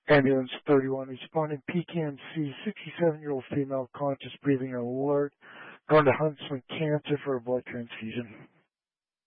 Ambulance 31 responding PKMC, 67-year-old female, conscious, breathing, alert, going to Huntsman Cancer for a blood transfusion.